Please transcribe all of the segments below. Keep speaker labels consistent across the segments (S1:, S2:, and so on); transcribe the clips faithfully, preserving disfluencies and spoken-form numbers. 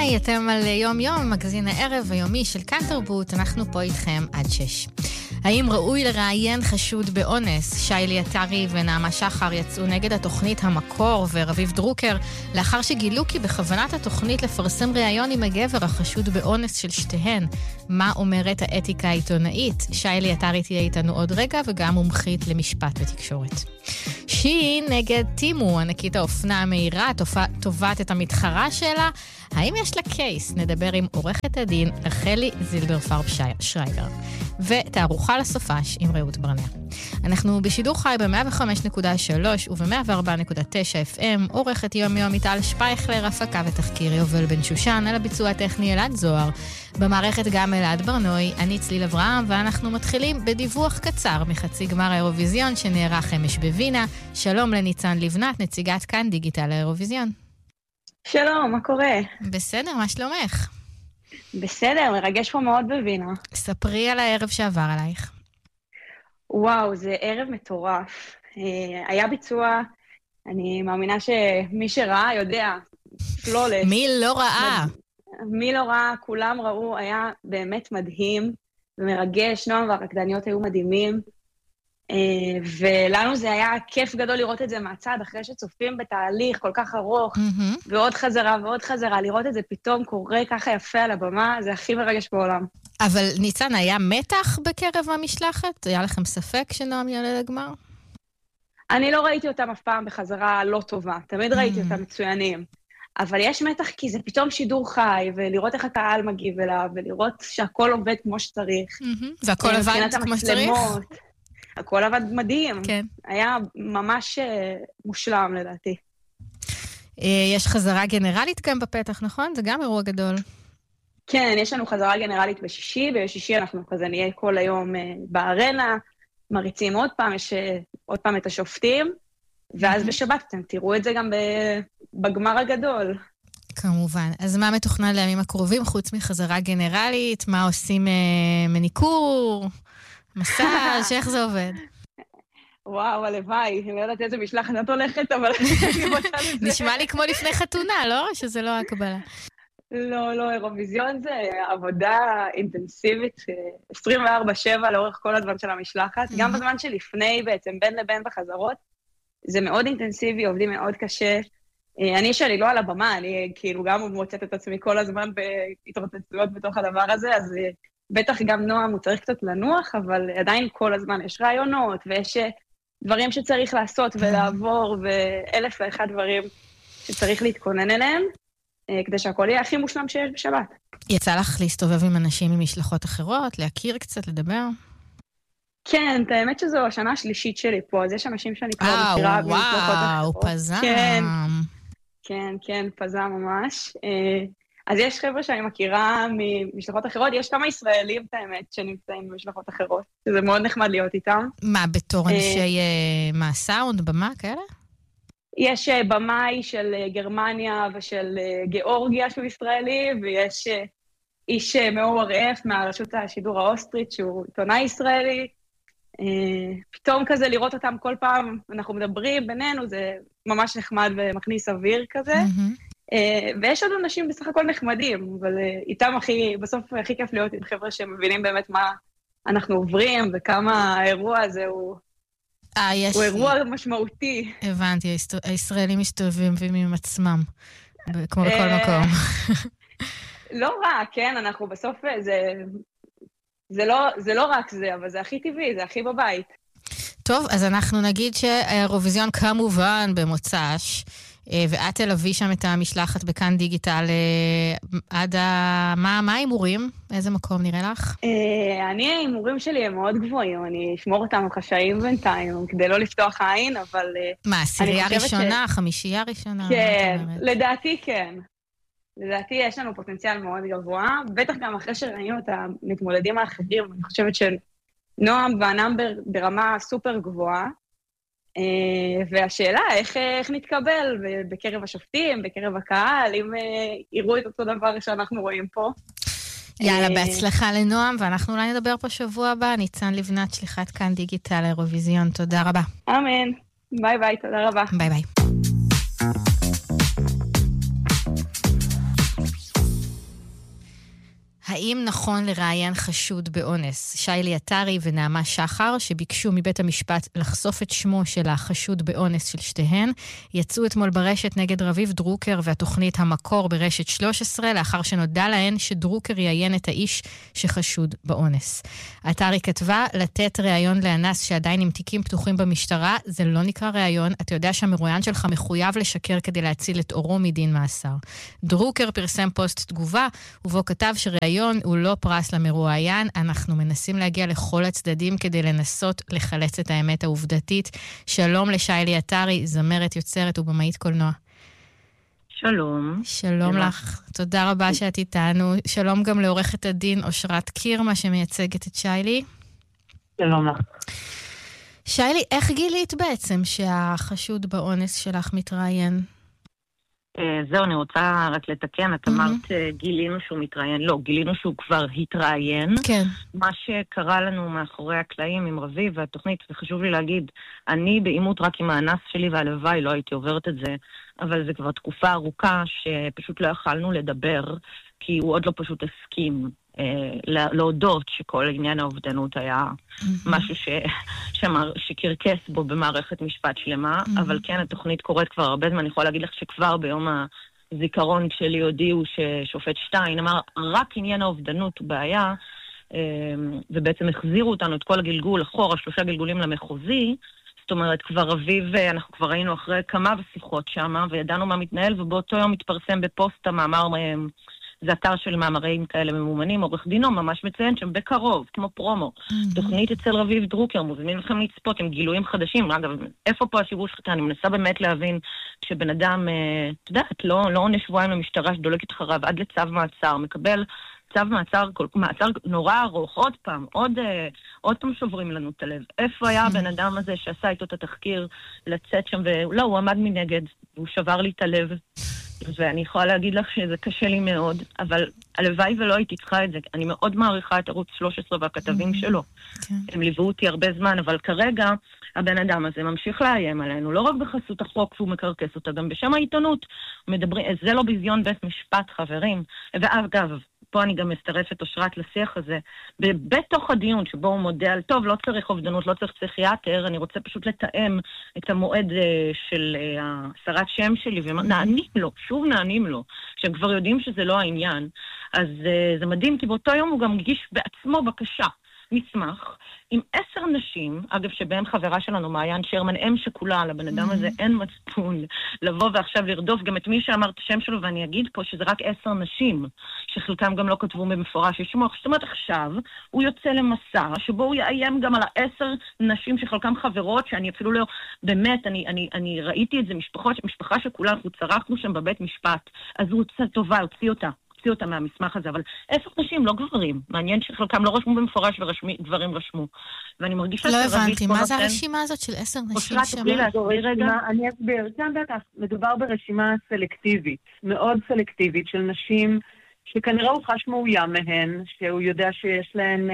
S1: היי, אתם על יום יום, מגזין הערב היומי של כאן תרבות, אנחנו פה איתכם עד שש. האם ראוי לראיין חשוד באונס? שיילי עטרי ונעמה שחר יצאו נגד התוכנית המקור ורביב דרוקר, לאחר שגילו כי בכוונת התוכנית לפרסם ראיון עם הגבר החשוד באונס של שתיהן. מה אומרת האתיקה העיתונאית? שיילי עטרי תהיה איתנו עוד רגע, וגם מומחית למשפט ותקשורת. שין נגד טימו, ענקית האופנה המהירה, תובעת את המתחרה שלה. האם יש לה קייס? נדבר עם עורכת הדין רחלי זילבר פרב שרייבר. ותערוכה לסופש עם רעות ברנע. אנחנו בשידור חי ב-מאה וחמש נקודה שלוש וב-מאה וארבע נקודה תשע אף אם, עורכת יום יום איטל שפייכלר, הפקה ותחקיר יובל בן שושן, על הביצוע הטכני אלעד זוהר, במערכת גם אלעד ברנוי, אני צליל אברהם, ואנחנו מתחילים בדיווח קצר מחצי גמר האירוויזיון שנערך אמש בווינה. שלום לניצן לבנת, נציגת כאן דיגיטל האירוויזיון.
S2: שלום, מה קורה?
S1: בסדר, מה שלומך?
S2: בסדר, מרגש פה מאוד בווינה.
S1: ספרי על הערב שעבר עלייך.
S2: וואו, זה ערב מטורף. היה ביצוע, אני מאמינה שמי שראה יודע, פלולס.
S1: מי לא ראה?
S2: מי לא ראה, כולם ראו, היה באמת מדהים ומרגש. נועם והרקדניות היו מדהימים. ולנו זה היה כיף גדול לראות את זה מהצד, אחרי שצופים בתהליך כל כך ארוך, mm-hmm. ועוד חזרה ועוד חזרה, לראות את זה פתאום קורה ככה יפה על הבמה, זה הכי מרגש בעולם.
S1: אבל ניצן, היה מתח בקרב המשלחת? היה לכם ספק שנועם יעלה לגמר?
S2: אני לא ראיתי אותם אף פעם בחזרה לא טובה, תמיד ראיתי mm-hmm. אותם מצוינים, אבל יש מתח כי זה פתאום שידור חי, ולראות איך הקהל מגיב אליו, ולראות שהכל עובד כמו שצריך.
S1: Mm-hmm. והכל עבד כמו שצריך?
S2: הכל עבד מדהים.
S1: כן.
S2: היה ממש מושלם לדעתי.
S1: יש חזרה גנרלית גם בפתח, נכון? זה גם אירוע גדול.
S2: כן, יש לנו חזרה גנרלית בשישי, בשישי אנחנו כזה נהיה כל היום בארנה, מריצים עוד פעם, יש עוד פעם את השופטים, ואז בשבת אתם תראו את זה גם בגמר הגדול.
S1: כמובן. אז מה מתוכנן לימים הקרובים, חוץ מחזרה גנרלית? מה עושים מניקור? מסאז', איך זה עובד?
S2: וואו, הלוואי, אני לא יודעת איזה משלחת את הולכת, אבל אני רוצה לזה.
S1: נשמע לי כמו לפני חתונה, לא? שזה לא הקבלה.
S2: לא, לא, אירוויזיון זה עבודה אינטנסיבית, עשרים וארבע שבע לאורך כל הזמן של המשלחת, גם בזמן שלפני בעצם, בין לבין בחזרות, זה מאוד אינטנסיבי, עובדים מאוד קשה. אני שלי לא על הבמה, אני כאילו גם מוצאת את עצמי כל הזמן בהתרוצצויות בתוך הדבר הזה, אז בטח גם נועם הוא צריך קצת לנוח, אבל עדיין כל הזמן יש רעיונות, ויש דברים שצריך לעשות ולעבור, ואלף ואחד דברים שצריך להתכונן אליהם, כדי שהכל יהיה הכי מושלם שיש בשבת.
S1: יצא לך להסתובב עם אנשים ממשלחות אחרות, להכיר קצת, לדבר?
S2: כן, האמת שזו השנה השלישית שלי פה, אז יש אנשים שאני כבר מכירה במשלחות אחרות.
S1: וואו, פזם.
S2: כן, כן, כן, פזם ממש. אז יש חבר'ה שאני מכירה ממשלחות אחרות, יש כמה ישראלים, את האמת, שנמצאים במשלחות אחרות, שזה מאוד נחמד להיות איתם.
S1: מה, בתור אנשי, מה, סאונד, במה, כאלה?
S2: יש במאי של גרמניה ושל גיאורגיה שהוא ישראלי, ויש איש מאור ארף מהרשות השידור האוסטרית, שהוא עיתונאי ישראלי. פתאום כזה לראות אותם כל פעם, אנחנו מדברים בינינו, זה ממש נחמד ומכניס אוויר כזה. ויש עוד אנשים בסך הכל נחמדים, אבל איתם הכי, בסוף הכי כיף להיות עם חבר'ה שמבינים באמת מה אנחנו עוברים, וכמה האירוע הזה הוא, הוא אירוע משמעותי.
S1: הבנתי, הישראלים מסתובבים עם עצמם, כמו בכל מקום.
S2: לא רק, כן, אנחנו בסוף, זה, זה לא, זה לא רק זה, אבל זה הכי טבעי, זה הכי בבית.
S1: טוב, אז אנחנו נגיד שהאירוויזיון כמובן במוצ"ש, ואת תלווי שם את המשלחת בכאן דיגיטל עד ה... מה ההימורים? איזה מקום נראה לך?
S2: אני, ההימורים שלי הם מאוד גבוהים, אני אשמור אותם חשאיים בינתיים, כדי לא לפתוח עין, אבל...
S1: מה, עשירייה ראשונה, חמישייה ראשונה?
S2: כן, לדעתי כן. לדעתי יש לנו פוטנציאל מאוד גבוה, בטח גם אחרי שראינו את המתמודדים האחרים, אני חושבת שנועם והנאמבר ברמה סופר גבוהה, והשאלה, איך, איך נתקבל בקרב השופטים, בקרב הקהל, אם יראו את אותו דבר שאנחנו רואים פה.
S1: יאללה, בהצלחה לנועם, ואנחנו אולי נדבר פה שבוע הבא. ניצן לבנת, שליחת כאן דיגיטל האירוויזיון. תודה רבה.
S2: אמן. ביי ביי, תודה רבה.
S1: ביי ביי. האם נכון לראיין חשוד באונס? שיילי עטרי ונעמה שחר, שביקשו מבית המשפט לחשוף את שמו של החשוד באונס של שתיהן, יצאו אתמול ברשת נגד רביב דרוקר והתוכנית המקור ברשת שלוש עשרה, לאחר שנודע להן שדרוקר יעיין את האיש שחשוד באונס. עטרי כתבה, לתת ראיון לאנס שעדיין עם תיקים פתוחים במשטרה, זה לא נקרא ראיון, אתה יודע שהמרואיין שלך מחויב לשקר כדי להציל את אורו מדין מאסר. דרוקר פרסם פוסט תגובה, ובו כתב שראיון הוא לא פרס למרואיין, אנחנו מנסים להגיע לכל הצדדים כדי לנסות לחלץ את האמת העובדתית. שלום לשיילי עטרי, זמרת, יוצרת ובמאית קולנוע.
S3: שלום.
S1: שלום לך, תודה רבה שאת איתנו. שלום גם לעורכת הדין אושרת קירמה שמייצגת את שיילי.
S3: שלום לך.
S1: שיילי, איך גילית בעצם שהחשוד באונס שלך מתראיין?
S3: זהו, אני רוצה רק לתקן, את אמרת גילינו שהוא מתראיין, לא, גילינו שהוא כבר התראיין.
S1: כן.
S3: מה שקרה לנו מאחורי הקלעים עם רביב והתוכנית, וחשוב לי להגיד, אני באימות רק עם האנס שלי והלוואי, לא הייתי עוברת את זה, אבל זה כבר תקופה ארוכה שפשוט לא יכלנו לדבר, כי הוא עוד לא פשוט הסכים אה, להודות שכל עניין האובדנות היה mm-hmm. משהו ש, שמר, שקרקס בו במערכת משפט שלמה, mm-hmm. אבל כן, התוכנית קורית כבר הרבה זמן, אני יכולה להגיד לך שכבר ביום הזיכרון שלי הודיעו ששופט שטיין אמר, רק עניין האובדנות הוא בעיה, אה, ובעצם החזירו אותנו את כל הגלגול אחורה, שלושה גלגולים למחוזי, זאת אומרת, כבר רביב, אנחנו כבר ראינו אחרי כמה ושיחות שם, וידענו מה מתנהל, ובאותו יום מתפרסם בפוסט המאמר, זה אתר של מאמרים כאלה ממומנים, עורך דינו ממש מציין שם בקרוב, כמו פרומו. Mm-hmm. תוכנית אצל רביב דרוקר, מוזמנים לכם לצפות עם גילויים חדשים. אגב, איפה פה השיבוש חטא? אני מנסה באמת להבין שבן אדם, את יודעת, לא, לא עונה שבועיים למשטרה שדולקת אחריו עד לצו מעצר, מקבל צו מעצר, מעצר נורא ארוך, עוד פעם, עוד, עוד פעם שוברים לנו את הלב. איפה היה הבן אדם הזה שעשה איתו את התחקיר לצאת שם, ולא, הוא עמד מנגד, והוא שבר לי את הלב. ואני יכולה להגיד לך שזה קשה לי מאוד, אבל הלוואי ולא הייתי צריכה את זה. אני מאוד מעריכה את ערוץ שלוש עשרה והכתבים שלו. הם ליוו אותי הרבה זמן, אבל כרגע הבן אדם הזה ממשיך לאיים עלינו, לא רק בחסות החוק שהוא מקרקס אותה, גם בשם העיתונות. מדברים, זה לא ביזיון בית משפט, חברים. ואגב, פה אני גם מצטרפת אושרת לשיח הזה, בתוך הדיון שבו הוא מודה על, טוב, לא צריך אובדנות, לא צריך פסיכיאטר, אני רוצה פשוט לתאם את המועד של הסרת שם שלי, ונענים לו, שוב נענים לו, שהם כבר יודעים שזה לא העניין. אז זה מדהים, כי באותו יום הוא גם הגיש בעצמו בקשה, מסמך, עם עשר נשים, אגב שבהם חברה שלנו, מעיין שרמן, אם שכולה, לבן אדם הזה אין מצפון לבוא ועכשיו לרדוף גם את מי שאמר את השם שלו, ואני אגיד פה שזה רק עשר נשים, שחלקם גם לא כתבו במפורש ישמו. זאת אומרת, עכשיו הוא יוצא למסע, שבו הוא יאיים גם על העשר נשים שחלקם חברות, שאני אפילו לא, באמת, אני, אני, אני ראיתי את זה, משפחות, משפחה שכולה, אנחנו צרחנו שם בבית משפט, אז הוא הוצא טובה, הוציא אותה. אותה מהמסמך הזה, אבל עשר נשים, לא גברים. מעניין שחלקם לא רשמו במפורש וגברים רשמו. ואני מרגישה
S1: לא הבנתי, מה זה הרשימה הזאת של עשר נשים שם?
S4: אני אסביר, כאן בטח, מדובר ברשימה סלקטיבית, מאוד סלקטיבית של נשים שכנראה הוא חש מאוים מהן, שהוא יודע שיש להן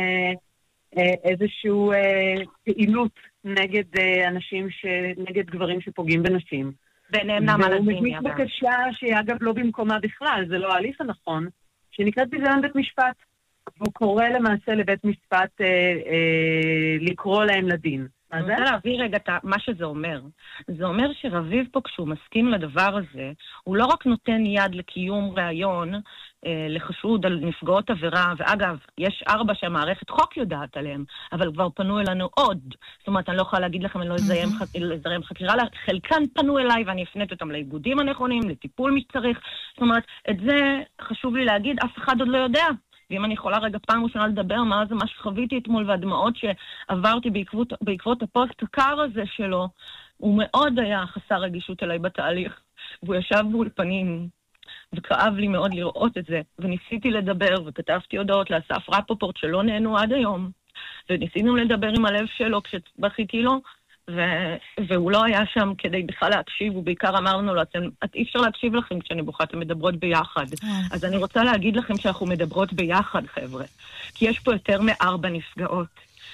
S4: איזשהו פעילות נגד אנשים, נגד גברים שפוגעים בנשים.
S3: ביניהם נעמה לזימי.
S4: והוא מגיש בקשה שהיא אגב לא במקומה בכלל, זה לא ההליך הנכון, שנקראת ביזיון בית משפט. והוא קורא למעשה לבית משפט אה, אה, לקרוא להם לדין.
S3: אני רוצה להביא רגע מה שזה אומר. זה אומר שרביב פה כשהוא מסכים לדבר הזה, הוא לא רק נותן יד לקיום ראיון אה, לחשוד על נפגעות עבירה, ואגב, יש ארבע שהמערכת חוק יודעת עליהם, אבל כבר פנו אלינו עוד. זאת אומרת, אני לא יכולה להגיד לכם, אני לא אזרם mm-hmm. חקירה, חלקן פנו אליי ואני אפנית אותם לאיגודים הנכונים, לטיפול מי שצריך. זאת אומרת, את זה חשוב לי להגיד, אף אחד עוד לא יודע. ואם אני יכולה רגע פעם ראשונה לדבר, מה זה מה שחוויתי אתמול, והדמעות שעברתי בעקבות, בעקבות הפוסט הקר הזה שלו, הוא מאוד היה חסר רגישות אליי בתהליך, והוא ישב באולפנים, וכאב לי מאוד לראות את זה, וניסיתי לדבר, וכתבתי הודעות לאסף רפופורט שלא נהנו עד היום, וניסינו לדבר עם הלב שלו כשבכיתי לו, ו- והוא לא היה שם כדי בכלל להקשיב, הוא בעיקר אמרנו לו, אתם, את אי אפשר להקשיב לכם כשאני בוכה, אתם מדברות ביחד. אז אני רוצה להגיד לכם שאנחנו מדברות ביחד, חבר'ה. כי יש פה יותר מארבע נפגעות.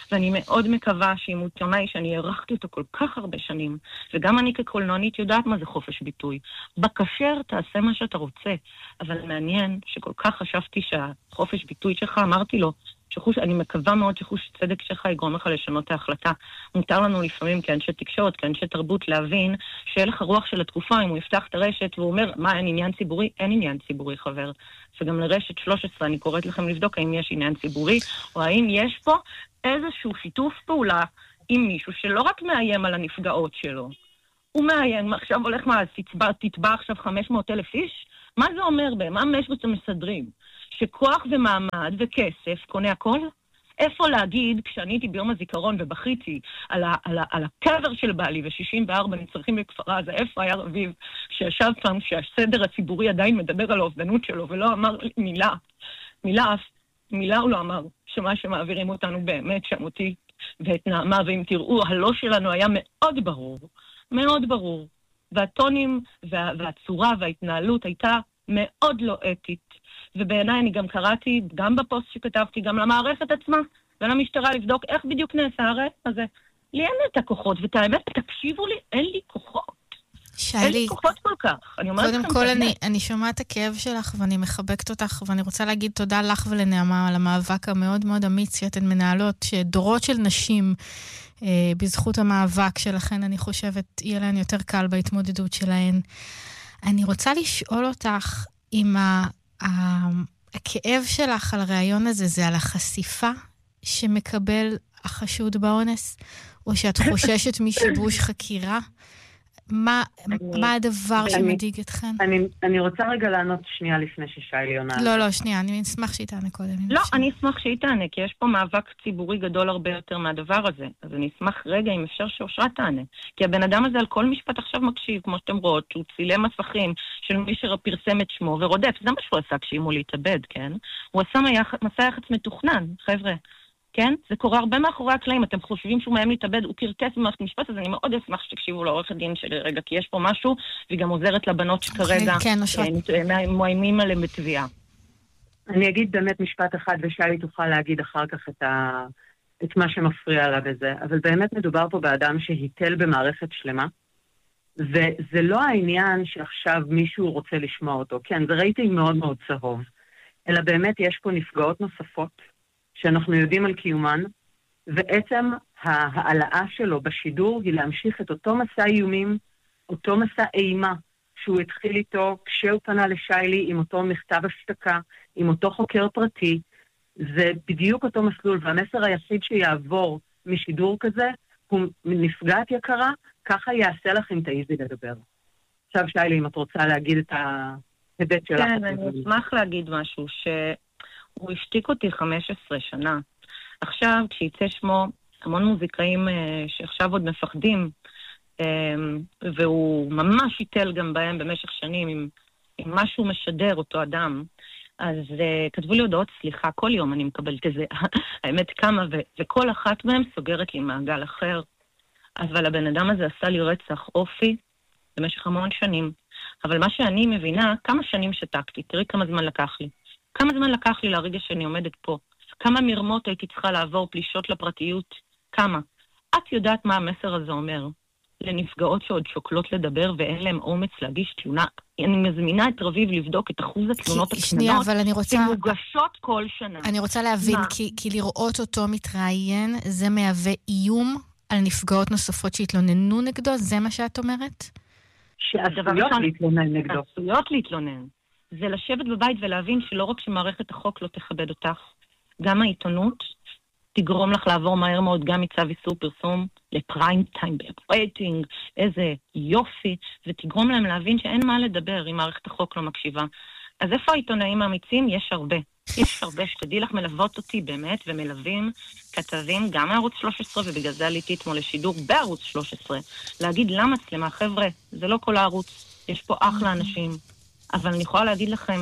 S3: ואני מאוד מקווה שעם עיתונאי שאני ערכתי אותו כל כך הרבה שנים, וגם אני כקולנוענית יודעת מה זה חופש ביטוי. בכשר תעשה מה שאתה רוצה, אבל מעניין שכל כך חשבתי שהחופש ביטוי שלך, אמרתי לו, שחוש, אני מקווה מאוד שחוש צדק שלך יגרום לך לשנות את ההחלטה. מותר לנו לפעמים כאנשי תקשורת, כאנשי תרבות, להבין שהלך הרוח של התקופה, אם הוא יפתח את הרשת והוא אומר, מה, אין עניין ציבורי? אין עניין ציבורי, חבר. וגם לרשת שלוש עשרה אני קוראת לכם לבדוק האם יש עניין ציבורי, או האם יש פה איזשהו שיתוף פעולה עם מישהו שלא רק מאיים על הנפגעות שלו, הוא מאיים, עכשיו הולך מה, תתבע, תתבע עכשיו חמש מאות אלף איש? מה זה אומר בהם? מה משהו מסדרים? שכוח ומעמד וכסף קונה הכל? איפה להגיד, כשאני הייתי ביום הזיכרון ובכיתי על, ה, על, ה, על הקבר של בעלי ו-שישים וארבע נצרכים בכפר עזה, איפה היה רביב שישב פעם שהסדר הציבורי עדיין מדבר על האובדנות שלו ולא אמר מילה, מילה אף, מילה הוא לא אמר, שמה שמעבירים אותנו באמת שם אותי ואת נעמה, ואם תראו, הלא שלנו היה מאוד ברור, מאוד ברור, והטונים וה, והצורה וההתנהלות הייתה מאוד לא אתית. ובעיניי אני גם קראתי, גם בפוסט שכתבתי, גם למערכת עצמה, ולמשטרה לבדוק איך בדיוק נעשה הרעש הזה. לי אין את הכוחות, ואת האמת, תקשיבו לי, אין לי כוחות.
S1: שיילי,
S3: אין לי כוחות כל כך. אני אומרת
S1: קודם
S3: לכם
S1: כל
S3: באמת.
S1: אני, אני שומעת את הכאב שלך, ואני מחבקת אותך, ואני רוצה להגיד תודה לך ולנעמה על המאבק המאוד מאוד אמיץ שאתן מנהלות, שדורות של נשים, אה, בזכות המאבק שלכן, אני חושבת, יהיה להן יותר קל בהתמודדות שלהן. אני רוצה לשאול אותך, אם ה... הכאב שלך על הרעיון הזה, זה על החשיפה שמקבל החשוד באונס, או שאת חוששת משיבוש חקירה? מה, מה הדבר שמדאיג אתכן?
S4: אני, אני רוצה רגע לענות שנייה לפני ששיילי עונה.
S1: לא, לא, שנייה, אני אשמח שהיא תענה קודם.
S3: לא, אני אשמח שהיא תענה, כי יש פה מאבק ציבורי גדול הרבה יותר מהדבר הזה. אז אני אשמח רגע אם אפשר שאושרה תענה. כי הבן אדם הזה על כל משפט עכשיו מקשיב, כמו שאתם רואות, שהוא צילם מסכים של מי שפרסם את שמו ורודף. זה מה שהוא עשה כשאימו להתאבד, כן? הוא עשה מסע יח"צ מתוכנן, חבר'ה. כן? זה קורה הרבה מאחורי הקלעים. אתם חושבים שהוא מהם להתאבד, הוא קרטס במערכת המשפט, אז אני מאוד אשמח שתקשיבו לעורך הדין שלי רגע, כי יש פה משהו, והיא גם עוזרת לבנות שכרגע מואיימים עליהם בתביעה.
S4: אני אגיד באמת משפט אחד, ושיילי תוכל להגיד אחר כך את, ה... את מה שמפריע לה בזה, אבל באמת מדובר פה באדם שהיטל במערכת שלמה, וזה לא העניין שעכשיו מישהו רוצה לשמוע אותו, כן, זה רייטינג מאוד מאוד צהוב, אלא באמת יש פה נפגעות נוספות, שאנחנו יודעים על קיומן, ועצם העלאה שלו בשידור היא להמשיך את אותו מסע איומים, אותו מסע אימה, שהוא התחיל איתו כשהוא פנה לשיילי עם אותו מכתב השתקה, עם אותו חוקר פרטי, זה בדיוק אותו מסלול, והמסר היחיד שיעבור משידור כזה, הוא נפגעת יקרה, ככה יעשה לך אם תעיזי לדבר. עכשיו שיילי, אם את רוצה להגיד את ההיבט שלך.
S3: כן, אני אשמח להגיד משהו ש... הוא השתיק אותי חמש עשרה שנה. עכשיו, כשיצא שמו, המון מוזיקאים אה, שעכשיו עוד מפחדים, אה, והוא ממש היטל גם בהם במשך שנים עם, עם מה שהוא משדר, אותו אדם. אז אה, כתבו לי הודעות סליחה, כל יום אני מקבלת איזה, האמת כמה, ו- וכל אחת מהם סוגרת לי מעגל אחר. אבל הבן אדם הזה עשה לי רצח אופי במשך המון שנים. אבל מה שאני מבינה, כמה שנים שתקתי, תראי כמה זמן לקח לי. כמה זמן לקח לי להרגע שאני עומדת פה? כמה מרמות הייתי צריכה לעבור, פלישות לפרטיות? כמה? את יודעת מה המסר הזה אומר? לנפגעות שעוד שוקלות לדבר ואין להם אומץ להגיש תלונה. אני מזמינה את רביב לבדוק את אחוז התלונות הקטנות שמוגשות כל שנה.
S1: אני רוצה להבין, כי, כי לראות אותו מתראיין, זה מהווה איום על נפגעות נוספות שהתלוננו נגדו? זה מה שאת אומרת?
S4: שעשויות להתלונן נגדו.
S3: שעשויות להתלונן. זה לשבת בבית ולהבין שלא רק שמערכת החוק לא תכבד אותך, גם העיתונות תגרום לך לעבור מהר מאוד גם מצו איסור פרסום לפריים טיים, ברייטינג, איזה יופי, ותגרום להם להבין שאין מה לדבר אם מערכת החוק לא מקשיבה. אז איפה העיתונאים האמיצים? יש הרבה. יש הרבה, שתדעי לך, מלוות אותי באמת, ומלווים כתבים גם מערוץ שלוש עשרה, ובגלל זה עליתי אתמול לשידור בערוץ שלוש עשרה, להגיד למה צלמה, חבר'ה, זה לא כל הערוץ, יש פה אחלה אנשים. אבל אני יכולה להגיד לכם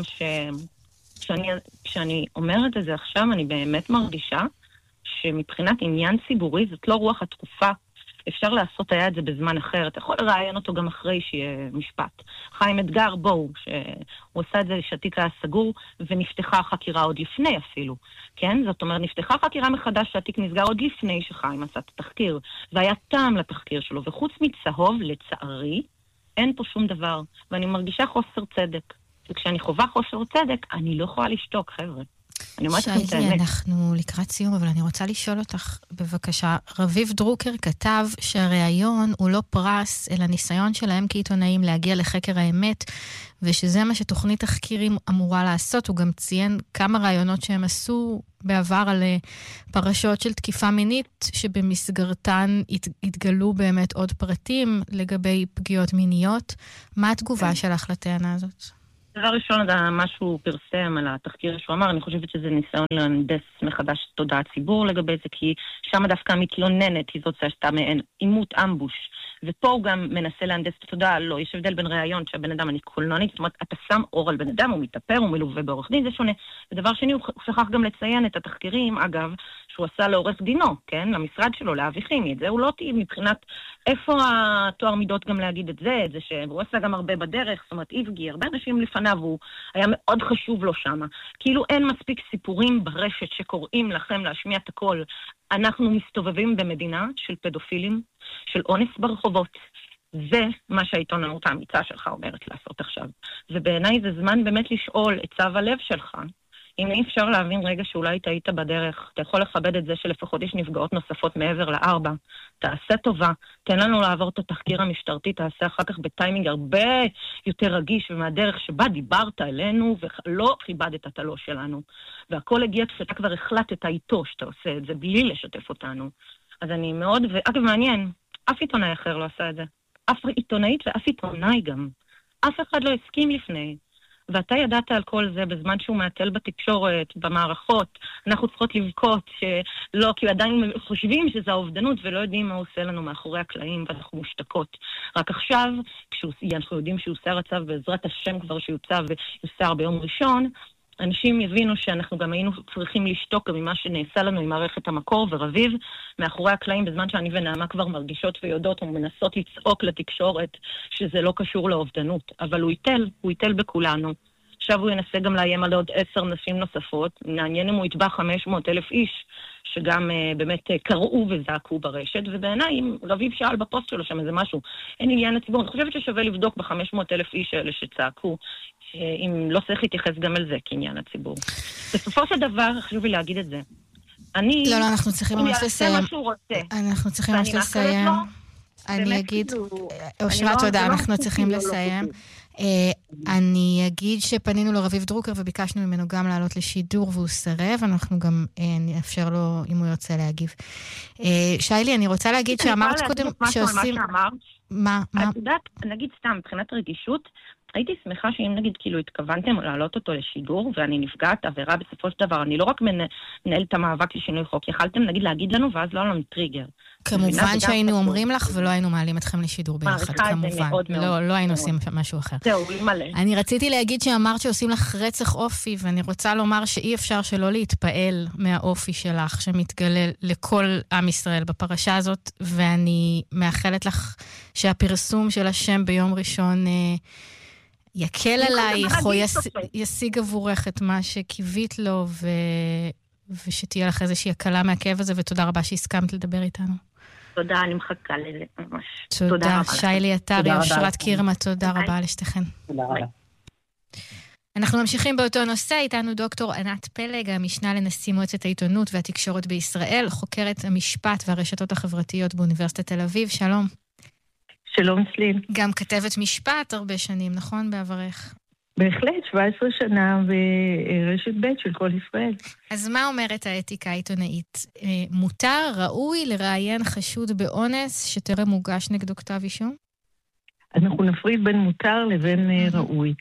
S3: שכשאני כשאני אומרת את זה עכשיו, אני באמת מרגישה שמבחינת עניין ציבורי, זאת לא רוח התקופה. אפשר לעשות היה את זה בזמן אחר, אתה יכול לראיין אותו גם אחרי שיהיה משפט. חיים אתגר, בואו, שהוא עושה את זה שהתיק היה סגור, ונפתחה החקירה עוד לפני אפילו, כן? זאת אומרת, נפתחה חקירה מחדש שהתיק נסגר עוד לפני שחיים עשה את התחקיר, והיה טעם לתחקיר שלו, וחוץ מצהוב, לצערי, אין פה שום דבר, ואני מרגישה חוסר צדק. וכשאני חובה חוסר צדק, אני לא יכולה לשתוק, חבר'ה.
S1: שיילי, אנחנו לקראת סיום, אבל אני רוצה לשאול אותך, בבקשה, רביב דרוקר כתב שהראיון הוא לא פרס, אלא ניסיון שלהם כעיתונאים להגיע לחקר האמת, ושזה מה שתוכנית תחקירים אמורה לעשות. הוא גם ציין כמה רעיונות שהם עשו בעבר על פרשות של תקיפה מינית, שבמסגרתן התגלו באמת עוד פרטים לגבי פגיעות מיניות. מה התגובה שלך לטענה הזאת?
S3: דבר ראשון, מה שהוא פרסם על התחקיר שהוא אמר, אני חושבת שזה ניסיון להנדס מחדש תודעה הציבור לגבי זה, כי שם דווקא המתלוננת היא זאת שעשתה מעין עימות אמבוש, ופה הוא גם מנסה להנדס את התודעה. לא, יש הבדל בין ראיון שהבן אדם אני קולנונית, זאת אומרת, אתה שם אור על בן אדם, הוא מתאפר, הוא מלווה בעורך דין, זה שונה. ודבר שני, הוא שכח גם לציין את התחקירים, אגב, שהוא עשה לעורך דינו, כן? למשרד שלו, לאבי חימי. את זה הוא לא תהיה מבחינת איפה התואר מידות גם להגיד את זה, את זה שהוא עשה גם הרבה בדרך, זאת אומרת, איבגי, הרבה אנשים לפניו, הוא היה מאוד חשוב לו שמה. כאילו אין מספיק סיפורים ברשת שקוראים לכם להשמיע את הכל. אנחנו מסתובבים במדינה של פדופילים, של אונס ברחובות. זה מה שהעיתונאות האמיצה שלך אומרת לעשות עכשיו. ובעיניי זה זמן באמת לשאול את צו הלב שלך, אם אי אפשר להבין רגע שאולי היית בדרך, אתה יכול לכבד את זה שלפחות יש נפגעות נוספות מעבר לארבע, תעשה טובה, תן לנו לעבור את התחקיר המשטרתי, תעשה אחר כך בטיימינג הרבה יותר רגיש, ומהדרך שבה דיברת אלינו ולא כיבדת את הלא שלנו. והכל הגיע כשאתה כבר החלטת איתו שאתה עושה את זה, בלי לשתף אותנו. אז אני מאוד, ואגב מעניין, אף עיתונאי אחר לא עשה את זה. אף עיתונאית ואף עיתונאי גם. אף אחד לא הסכים לפני. ואתה ידעת על כל זה בזמן שהוא מעטל בתקשורת, במערכות. אנחנו צריכות לבכות שלא, כי עדיין חושבים שזה האובדנות ולא יודעים מה הוא עושה לנו מאחורי הקלעים, ואנחנו מושתקות. רק עכשיו, כשאנחנו יודעים שהוא עושה רצב בעזרת השם כבר שיוצב ויוסר ביום ראשון, אנשים יבינו שאנחנו גם היינו צריכים לשתוק גם ממה שנעשה לנו עם מערכת המקור ורביב מאחורי הקלעים, בזמן שאני ונעמה כבר מרגישות ויודעות ומנסות לצעוק לתקשורת שזה לא קשור לאובדנות, אבל הוא יתל, הוא יתל בכולנו. עכשיו הוא ינסה גם לאיים על עוד עשר נשים נוספות, מעניין אם הוא יתבע חמש מאות אלף איש שגם uh, באמת uh, קראו וזעקו ברשת, ובעיניי אם רביב שאל בפוסט שלו שם איזה משהו, אין עניין לציבור, אני חושבת ששווה לבדוק ב-חמש מאות אלף איש האלה שצעקו, אם לא צריך להתייחס גם על זה כעניין הציבור. בסופו של דבר, חשוב לי להגיד את זה. אני...
S1: לא, לא, אנחנו צריכים ממש לסיים. אנחנו צריכים ממש לסיים. אני אגיד... אושרת, תודה, אנחנו צריכים לסיים. אני אגיד שפנינו לרביב דרוקר וביקשנו ממנו גם לעלות לשידור והוא סרב, אנחנו גם נאפשר לו אם הוא ירצה להגיב. שיילי, אני רוצה להגיד שאמרת קודם שעושים... מה?
S3: את יודעת, נגיד סתם, מבחינת רגישות, הייתי שמחה שאם נגיד כאילו התכוונתם להעלות אותו לשידור, ואני נפגעת עבירה בסופו של דבר, אני לא רק מנהל את המאבק לשינוי חוק, יכלתם נגיד להגיד לנו, ואז לא היה לנו טריגר.
S1: כמובן שהיינו אומרים לך, ולא היינו מעלים אתכם לשידור ביחד, כמובן. לא היינו עושים משהו אחר.
S3: זהו, מלא.
S1: אני רציתי להגיד שאמרת שעושים לך רצח אופי, ואני רוצה לומר שאי אפשר שלא להתפעל מהאופי שלך, שמתגלה לכל עם ישראל בפרשה הזאת, ואני מאחלת לך שהפרסום של השם ביום ראשון יקל עלייך, או ישיג עבורך את מה שקיווית לו, ושתהיה לך איזושהי הקלה מהכאב הזה, ותודה רבה שהסכמת לדבר איתנו.
S3: תודה, אני מחכה לזה ממש.
S1: תודה, שיילי עטרי, אושרת קירמה, תודה רבה לשתיכן.
S5: תודה רבה.
S1: אנחנו ממשיכים באותו נושא, איתנו דוקטור ענת פלג, המשנה לנשיא מועצת העיתונות והתקשורת בישראל, חוקרת המשפט והרשתות החברתיות באוניברסיטת תל אביב, שלום.
S6: שלום סליל.
S1: גם כתבת משפט הרבה שנים, נכון, בעברך?
S6: בהחלט, שבע עשרה שנה ברשת ב' של כל ישראל.
S1: אז מה אומרת האתיקה העיתונאית? מותר, ראוי לראיין חשוד באונס שטרם מוגש נגדו כתב אישום?
S6: אנחנו נפריד בין מותר לבין ראוי.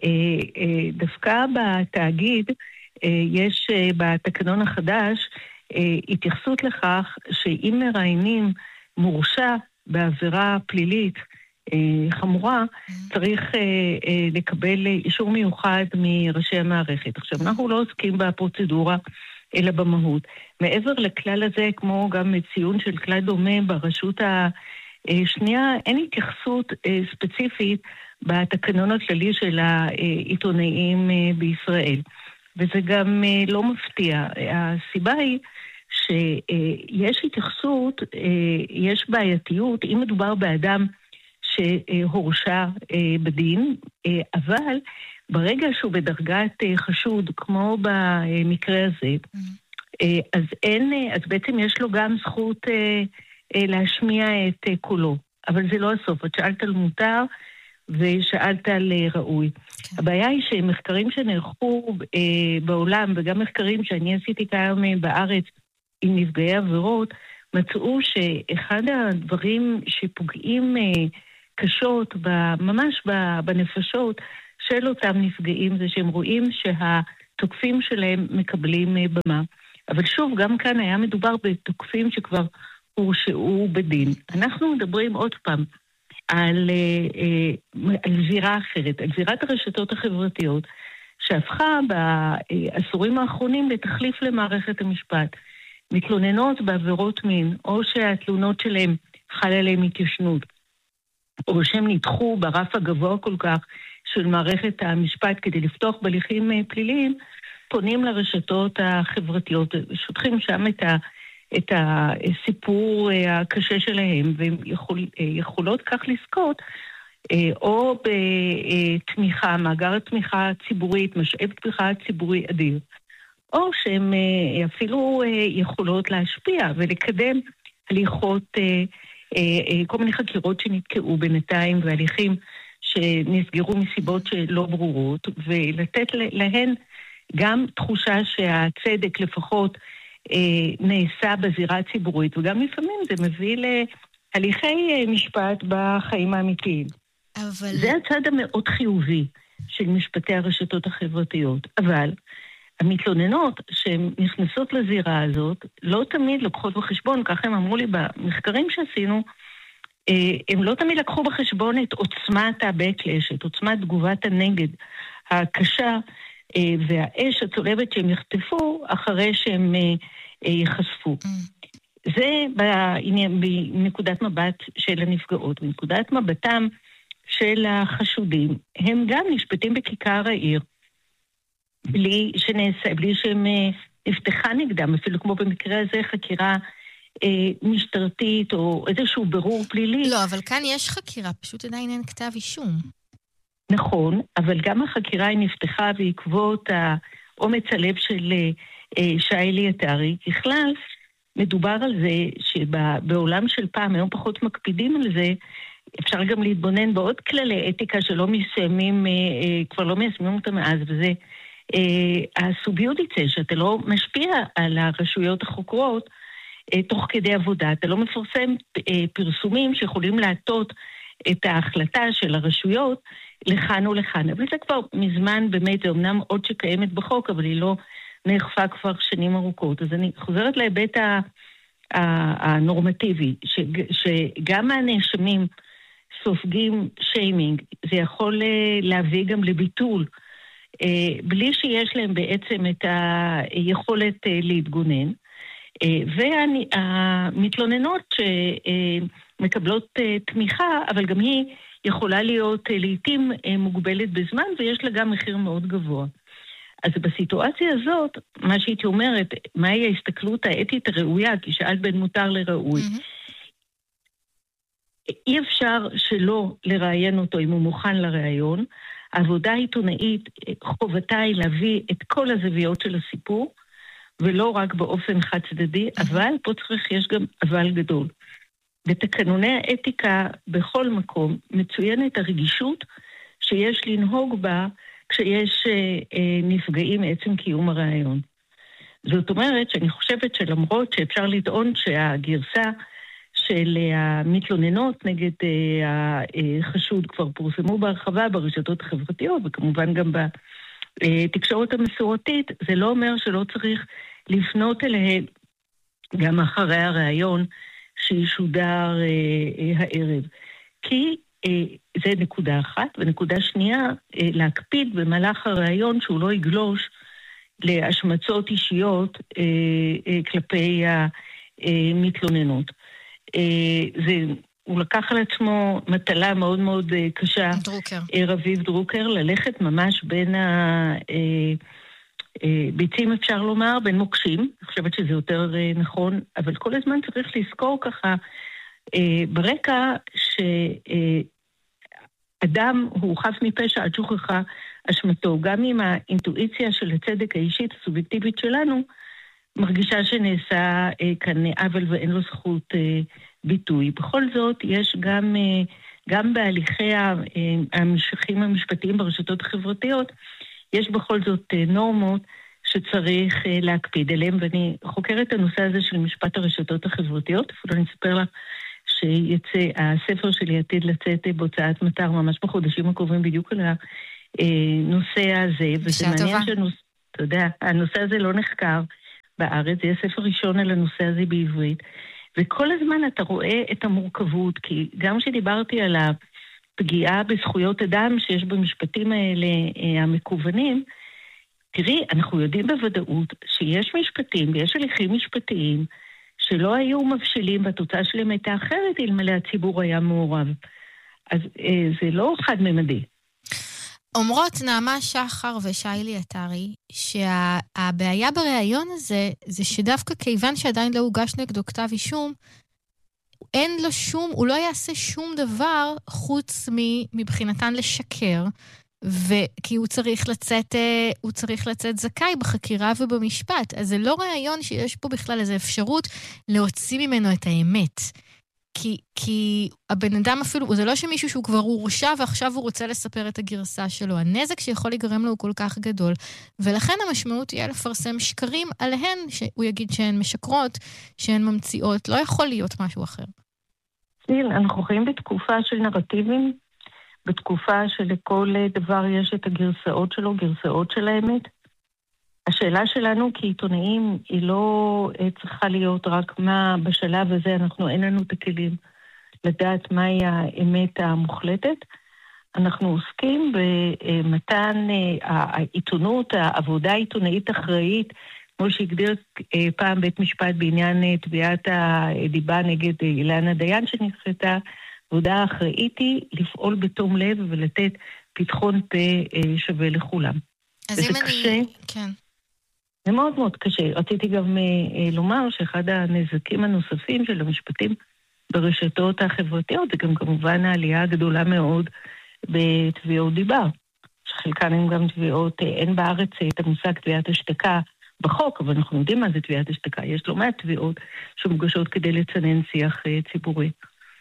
S6: דווקא בתאגיד יש בתקנון החדש התייחסות לכך שאם מראיינים מורשע בעבירה פלילית חמורה, צריך לקבל אישור מיוחד מראשי המערכת. עכשיו, אנחנו לא עוסקים בפרוצדורה אלא במהות. מעבר לכלל הזה, כמו גם ציון של כלל דומה ברשות השנייה, אין התייחסות ספציפית בתקנון הכללי של העיתונאים בישראל. וזה גם לא מפתיע. הסיבה היא שיש התייחסות, יש בעייתיות, אם מדובר באדם שהורשע בדין, אבל ברגע שהוא בדרגת חשוד, כמו במקרה הזה, אז אין, אז בעצם יש לו גם זכות להשמיע את קולו. אבל זה לא הסוף. את שאלת על מותר ושאלת על ראוי. הבעיה היא שמחקרים שנערכו בעולם, וגם מחקרים שאני עשיתי כיום בארץ עם נפגעי עבירות, מצאו שאחד הדברים שפוגעים קשות, ממש בנפשות של אותם נפגעים, זה שהם רואים שהתוקפים שלהם מקבלים במה. אבל שוב, גם כאן היה מדובר בתוקפים שכבר הורשעו בדין. אנחנו מדברים עוד פעם על, על זירה אחרת, על זירת הרשתות החברתיות, שהפכה בעשורים האחרונים לתחליף למערכת המשפט. מתלוננות בעבירות מין, או שהתלונות שלהם חל עליהם התיישנות, או שהם נדחו ברף הגבוה כל כך של מערכת המשפט כדי לפתוח בהליכים פליליים, פונים לרשתות החברתיות, שותחים שם את, ה, את הסיפור הקשה שלהם, והם יכול, יכולות כך לזכות, או בתמיכה, מאגר תמיכה ציבורית, משאב תמיכה ציבורי אדיר, או שהן אפילו יכולות להשפיע ולקדם הליכות, כל מיני חקירות שנתקעו בינתיים והליכים שנסגרו מסיבות שלא ברורות, ולתת להן גם תחושה שהצדק לפחות נעשה בזירה הציבורית, וגם לפעמים זה מביא להליכי משפט בחיים האמיתיים. אבל... זה הצד המאוד חיובי של משפטי הרשתות החברתיות, אבל המתלוננות שהן נכנסות לזירה הזאת לא תמיד לוקחות בחשבון, ככה הם אמרו לי במחקרים שעשינו, הם לא תמיד לקחו בחשבון את עוצמת הבקלש, את עוצמת תגובת הנגד הקשה והאש הצולבת שהם יחטפו אחרי שהם יחשפו. זה בנקודת מבט של הנפגעות. בנקודת מבטם של החשודים, הם גם נשפטים בכיכר העיר, בלי שנעשה, בלי שהם נפתחה נגדם, אפילו כמו במקרה הזה חקירה אה, משטרתית או איזשהו ברור פלילי.
S1: לא, אבל כאן יש חקירה, פשוט עדיין אין כתב אישום.
S6: נכון, אבל גם החקירה היא נפתחה בעקבות האומץ הלב של אה, שי ליטרי. ככלל, מדובר על זה שבעולם של פעם, היום פחות מקפידים על זה, אפשר גם להתבונן בעוד כללי אתיקה שלא מסיימים, אה, אה, כבר לא מיישמים אותם מאז, וזה הסוביות יצא, שאתה לא משפיע על הרשויות החוקרות תוך כדי עבודה, אתה לא מפרסם פרסומים שיכולים להטות את ההחלטה של הרשויות לכאן או לכאן, אבל זה כבר מזמן באמת, זה אמנם עוד שקיימת בחוק, אבל היא לא נאכפה כבר שנים ארוכות. אז אני חוזרת להיבט הנורמטיבי, שגם הנאשמים סופגים שיימינג, זה יכול להביא גם לביטול, בלי שיש להם בעצם את היכולת להתגונן. והמתלוננות שמקבלות תמיכה, אבל גם היא יכולה להיות לעתים מוגבלת בזמן, ויש לה גם מחיר מאוד גבוה. אז בסיטואציה הזאת, מה שהייתי אומרת, מהי ההסתכלות האתית הראויה, כי שאלת בין מותר לראוי. Mm-hmm. אי אפשר שלא לראיין אותו אם הוא מוכן לראיון. העבודה העיתונאית, חובתה היא להביא את כל הזוויות של הסיפור, ולא רק באופן חד צדדי, אבל פה צריך, יש גם אבל גדול. בתקנוני האתיקה בכל מקום מצוינת הרגישות שיש לנהוג בה כשיש אה, אה, נפגעים מעצם קיום הרעיון. זאת אומרת שאני חושבת שלמרות שאפשר לטעון שהגרסה של המתלוננות נגד החשוד כבר פורסמו בהרחבה ברשתות החברתיות, וכמובן גם בתקשורת המסורתית, זה לא אומר שלא צריך לפנות אליהן גם אחרי הרעיון שישודר הערב. כי זה נקודה אחת, ונקודה שנייה, להקפיד במהלך הרעיון שהוא לא יגלוש להשמצות אישיות אה, אה, כלפי המתלוננות. אה, זה, הוא לקח על עצמו מטלה מאוד מאוד אה, קשה,
S1: דרוקר.
S6: אה, רביב דרוקר, ללכת ממש בין ה... אה, ביצים אפשר לומר, בין מוקשים, אני חושבת שזה יותר נכון, אבל כל הזמן צריך לזכור ככה, ברקע שאדם הוא חף מפשע עד שוכחה אשמתו, גם עם האינטואיציה של הצדק האישית הסובייקטיבית שלנו, מרגישה שנעשה כאן עוול ואין לו זכות ביטוי. בכל זאת, יש גם, גם בהליכי המשכים המשפטיים ברשתות החברתיות, יש בכל זאת נורמות שצריך להקפיד עליהם, ואני חוקרת את הנושא הזה של משפט הרשתות החברתיות, אפילו אני אספר לך שיצא, הספר שלי עתיד לצאת בהוצאת מטר ממש בחודשים הקרובים בדיוק על הנושא הזה, וזה מעניין שהנושא, אתה יודע, הנושא הזה לא נחקר בארץ, זה יהיה ספר ראשון על הנושא הזה בעברית, וכל הזמן אתה רואה את המורכבות, כי גם שדיברתי על ה... פגיעה בזכויות אדם שיש במשפטים האלה המקוונים, תראי, אנחנו יודעים בוודאות שיש משפטים ויש הליכים משפטיים שלא היו מבשילים בתוצאה שלהם הייתה אחרת אלמלא הציבור היה מעורב. אז זה לא חד-ממדי.
S1: אומרות נעמה שחר ושיילי עטרי שהבעיה בראיון הזה זה שדווקא כיוון שעדיין לא הוגש נגדו כתב אישום, אין לו שום, הוא לא יעשה שום דבר חוץ מבחינתן לשקר, וכי הוא צריך לצאת, הוא צריך לצאת זכאי בחקירה ובמשפט. אז זה לא רעיון שיש פה בכלל איזו אפשרות להוציא ממנו את האמת. כי, כי הבן אדם אפילו, זה לא שמישהו שהוא כבר הורשע ועכשיו הוא רוצה לספר את הגרסה שלו. הנזק שיכול לגרם לו הוא כל כך גדול. ולכן המשמעות תהיה לפרסם שקרים עליהן, שהוא יגיד שהן משקרות, שהן ממציאות. לא יכול להיות משהו אחר.
S6: אנחנו חיים בתקופה של נרטיבים, בתקופה שלכל דבר יש את הגרסאות שלו, גרסאות של האמת. השאלה שלנו כעיתונאים היא לא צריכה להיות רק מה בשלב הזה, אנחנו אין לנו את הכלים לדעת מהי האמת המוחלטת. אנחנו עוסקים במתן העיתונות, העבודה העיתונאית אחראית, כמו שהגדיר פעם בית משפט בעניין תביעת הדיבה נגד אילנה דיין שנחשתה, עבודה האחראית היא לפעול בתום לב ולתת פתחון פה שווה לכולם.
S1: אז אם
S6: קשה,
S1: אני... כן.
S6: זה מאוד מאוד קשה. רציתי גם לומר שאחד הנזקים הנוספים של המשפטים ברשתות החברתיות, זה גם כמובן העלייה הגדולה מאוד בתביעות דיבה. שחלקן הן גם תביעות, אין בארץ את המושג תביעת השתקה בחוק, אבל אנחנו יודעים מה זה תביעת השתקה. יש לא מעט תביעות שמוגשות כדי לצנן שיח ציבורי.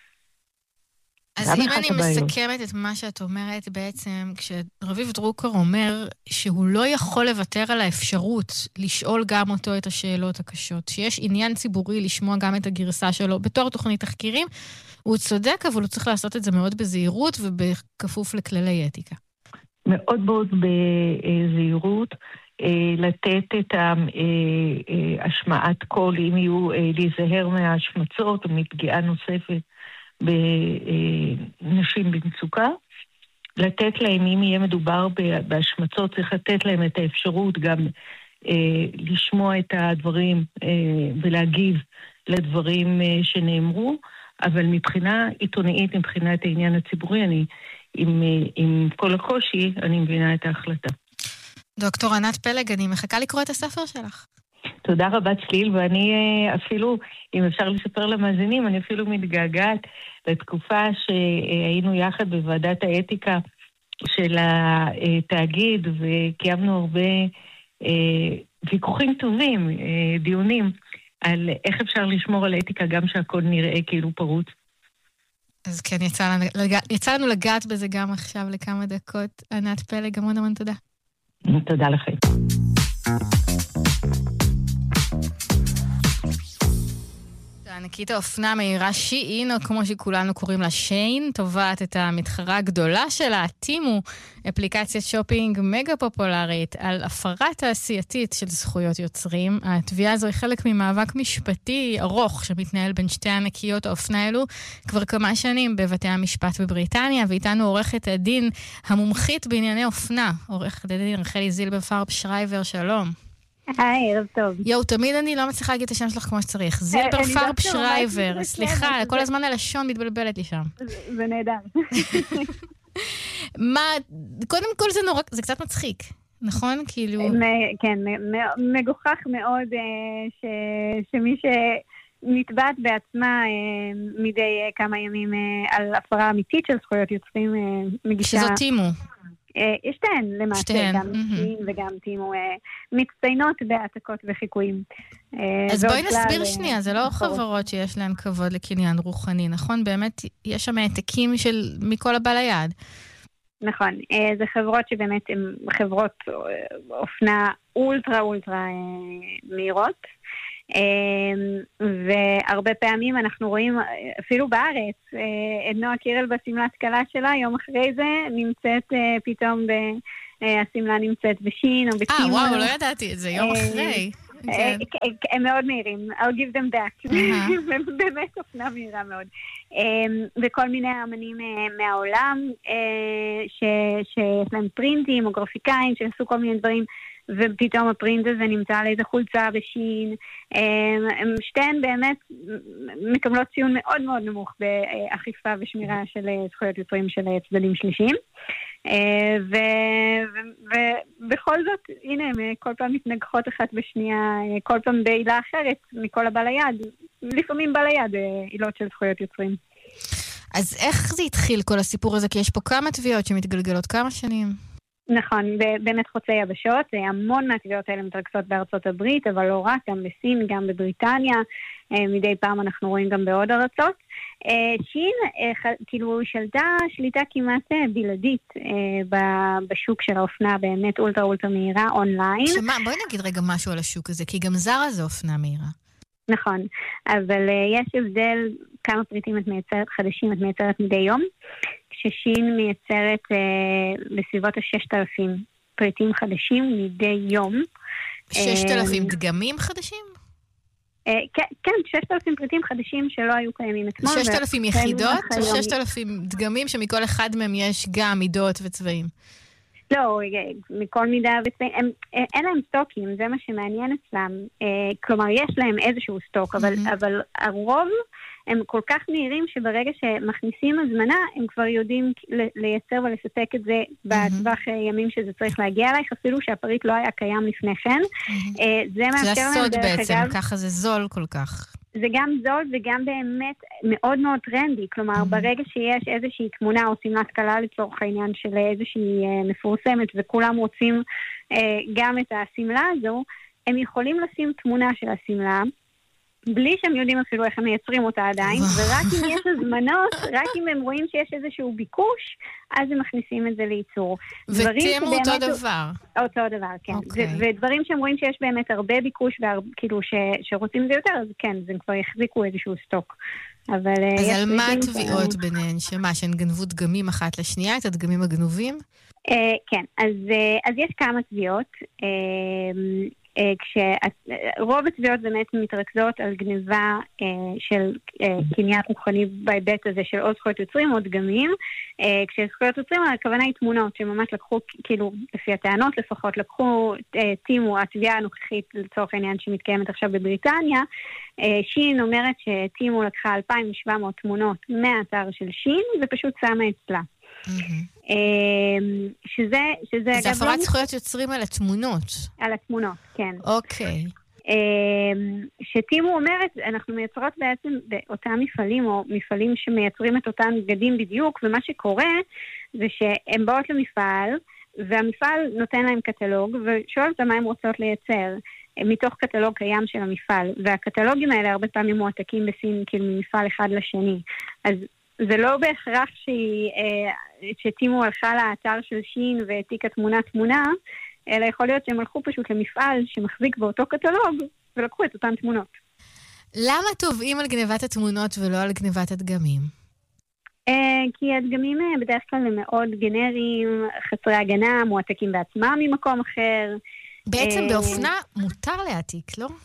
S1: אז אם אני מסכמת את מה שאת אומרת, בעצם כשרביב דרוקר אומר שהוא לא יכול לוותר על האפשרות לשאול גם אותו את השאלות הקשות, שיש עניין ציבורי לשמוע גם את הגרסה שלו בתור תוכנית תחקירים, הוא צודק, אבל הוא צריך לעשות את זה מאוד בזהירות ובכפוף לכללי אתיקה.
S6: מאוד מאוד בזהירות, לתת את השמעת קול, אם יהיו להיזהר מהשמצות או מפגיעה נוספת, בנשים במצוקה, לתת להם, אם יהיה מדובר בהשמצות, צריך לתת להם את האפשרות גם אה, לשמוע את הדברים אה, ולהגיב לדברים אה, שנאמרו, אבל מבחינה עיתונאית, מבחינת העניין הציבורי, אני, עם, עם כל הקושי, אני מבינה את ההחלטה.
S1: דוקטור ענת פלג, אני מחכה לקרוא את הספר שלך.
S6: תודה רבה צליל, ואני אפילו, אם אפשר לספר למאזינים, אני אפילו מתגעגעת לתקופה שהיינו יחד בוועדת האתיקה של התאגיד, וקיימנו הרבה ויכוחים טובים, דיונים, על איך אפשר לשמור על האתיקה גם שהכל נראה כאילו פרוץ.
S1: אז כן, יצא לנו, יצא לנו לגעת בזה גם עכשיו לכמה דקות. ענת פלג, המון המון תודה.
S6: תודה לכם.
S1: ענקית האופנה מהירה שיין, או כמו שכולנו קוראים לה שיין, תובעת את המתחרה הגדולה שלה, טימו, אפליקציית שופינג מגה פופולרית, על הפרה תעשייתית של זכויות יוצרים. התביעה הזו היא חלק ממאבק משפטי ארוך שמתנהל בין שתי ענקיות האופנה האלו כבר כמה שנים בבתי המשפט בבריטניה, ואיתנו עורכת הדין המומחית בענייני אופנה, עורכת הדין רחלי זילבר פרב שרייבר, שלום.
S5: היי, ערב טוב.
S1: יואו, תמיד אני לא מצליחה להגיד את השם שלך כמו שצריך. זילבר פרב שרייבר. סליחה, כל הזמן הלשון מתבלבלת לי שם.
S5: זה נהדר.
S1: מה, קודם כל זה נורא, זה קצת מצחיק, נכון? כאילו...
S5: כן, מגוחך מאוד שמי שנתבעת בעצמה מדי כמה ימים על הפרה אמיתית של זכויות יוצרים מגישה...
S1: שזאת טימו.
S5: שתיהן, למעשה, גם שין וגם טימו מצטיינות בהעתקות וחיקויים.
S1: אז בואי נסביר שנייה, זה לא חברות שיש להן כבוד לקניין רוחני, נכון? באמת יש שם העתקים מכל הבא ליד.
S5: נכון, זה חברות שבאמת הן חברות אופנה אולטרה אולטרה מהירות, והרבה פעמים אנחנו רואים, אפילו בארץ, את נועה קירל בסמלת קלה שלה, יום אחרי זה נמצאת פתאום, הסמלה נמצאת בשין או בטימו.
S1: אה, וואו, לא ידעתי את זה, יום אחרי.
S5: הם מאוד מהירים, I'll give them back. באמת אופנה מהירה מאוד. וכל מיני אמנים מהעולם שיש להם פרינטים או גרפיקאים שעשו כל מיני דברים, ופתאום הפרינט הזה נמצא על איזה חולצה בשין. הם שתיהן באמת מקבלות ציון מאוד מאוד נמוך באכיפה ושמירה של זכויות יוצרים של צדדים שלישיים. ובכל זאת, הנה, הם כל פעם מתנגחות אחת בשנייה, כל פעם בעילה אחרת מכל הבא ליד, לפעמים בא ליד עילות של זכויות יוצרים.
S1: אז איך זה התחיל כל הסיפור הזה? כי יש פה כמה תביעות שמתגלגלות כמה שנים.
S5: נכון, באמת חוצי יבשות, המון מהתביעות האלה מתרכזות בארצות הברית, אבל לא רק, גם בסין, גם בבריטניה, מדי פעם אנחנו רואים גם בעוד ארצות. שין, כאילו, שלטה שליטה כמעט בלעדית בשוק של האופנה, באמת אולטרה אולטרה מהירה, אונליין.
S1: שמה, בואי נגיד רגע משהו על השוק הזה, כי גם זרה זה אופנה מהירה.
S5: נכון, אבל יש הבדל כמה פריטים את מייצרת, חדשים את מייצרת מדי יום, כששין מייצרת אה, בסביבות ה-ששת אלפים פריטים חדשים מדי יום.
S1: ששת אלפים אה, דגמים חדשים?
S5: אה, כן, כן, ששת אלפים פריטים חדשים שלא היו קיימים אתמול.
S1: ששת אלפים יחידות או ששת אלפים דגמים שמכל אחד מהם יש גם מידות וצבעים?
S5: לא, מכל מידה וצבעים. הם, אין להם סטוקים, זה מה שמעניין אצלם. אה, כלומר, יש להם איזשהו סטוק, אבל, mm-hmm. אבל הרוב... הם כל כך מהירים שברגע שמכניסים הזמנה, הם כבר יודעים לייצר ולספק את זה בטווח ימים שזה צריך להגיע אלייך, אפילו שהפריט לא היה קיים לפני כן. זה מאפשר להם דרך אגב...
S1: זה הסוד בעצם, ככה זה זול כל כך.
S5: זה גם זול וגם באמת מאוד מאוד טרנדי, כלומר ברגע שיש איזושהי תמונה או סמלת קלה לצורך העניין של איזושהי מפורסמת, וכולם רוצים גם את הסמלה הזו, הם יכולים לשים תמונה של הסמלה, בלי שהם יודעים אפילו איך הם מייצרים אותה עדיין, ורק אם יש הזמנות, רק אם הם רואים שיש איזשהו ביקוש, אז הם מכניסים את זה לייצור.
S1: ותימו אותו דבר.
S5: אותו דבר, כן. ודברים שהם רואים שיש באמת הרבה ביקוש, כאילו שרוצים את זה יותר, אז כן, אז הם כבר יחזיקו איזשהו סטוק.
S1: אז על מה התביעות ביניהן? שמה, שהן גנבו דגמים אחת לשנייה, את הדגמים הגנובים?
S5: כן, אז יש כמה תביעות. כשרוב התביעות באמת מתרכזות על גניבה של קניין רוחני בהיבט הזה של עוד זכויות יוצרים או דגמים, כשזכויות יוצרים הכוונה היא תמונות שממש לקחו, כאילו לפי הטענות לפחות, לקחו טימו, התביעה הנוכחית לצורך העניין שמתקיימת עכשיו בבריטניה, שין אומרת שטימו לקחה אלפיים ושבע מאות תמונות מהאתר של שין ופשוט שמה אצלה. שזה, שזה
S1: זה הפרת זכויות יוצרים על התמונות.
S5: על התמונות, כן.
S1: אוקיי.
S5: שטימו אומרת, אנחנו מייצרות בעצם באותם מפעלים, או מפעלים שמייצרים את אותם בגדים בדיוק, ומה שקורה זה שהן באות למפעל, והמפעל נותן להם קטלוג, ושואל אותם מה הם רוצות לייצר, מתוך קטלוג קיים של המפעל, והקטלוגים האלה הרבה פעמים מועתקים בסין, כאילו ממפעל אחד לשני. אז זה לא בהכרח שטימו הלכה לאתר של שין והעתיקה תמונה תמונה, אלא יכול להיות שהם הלכו פשוט למפעל שמחזיק באותו קטלוג ולקחו את אותן תמונות.
S1: למה תובעים על גניבת התמונות ולא על גניבת הדגמים?
S5: כי הדגמים בדרך כלל הם מאוד גנריים, חסרי הגנה, מועתקים בעצמם ממקום אחר.
S1: בעצם באופנה מותר להעתיק, לא?